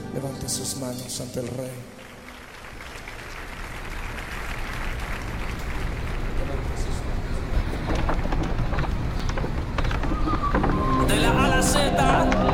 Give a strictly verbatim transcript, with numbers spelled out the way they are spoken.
Levante sus manos ante el Rey. De la A a la Z.